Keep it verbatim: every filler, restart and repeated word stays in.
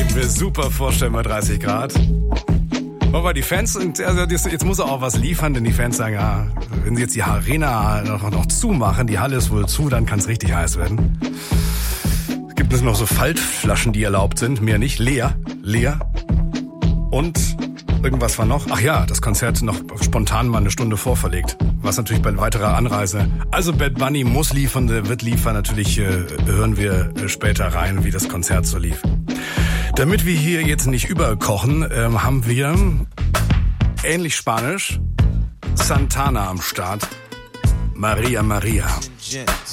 mir super vorstellen bei dreißig Grad. Aber die Fans sind, also jetzt muss er auch was liefern, denn die Fans sagen, ja, wenn sie jetzt die Arena noch, noch zumachen, die Halle ist wohl zu, dann kann es richtig heiß werden. Es gibt es noch so Faltflaschen, die erlaubt sind, mehr nicht, leer, leer. Und irgendwas war noch, ach ja, das Konzert noch spontan mal eine Stunde vorverlegt, was natürlich bei weiterer Anreise, also Bad Bunny muss liefern, wird liefern, natürlich äh, hören wir später rein, wie das Konzert so lief. Damit wir hier jetzt nicht überkochen, ähm, haben wir ähnlich Spanisch Santana am Start. Maria Maria.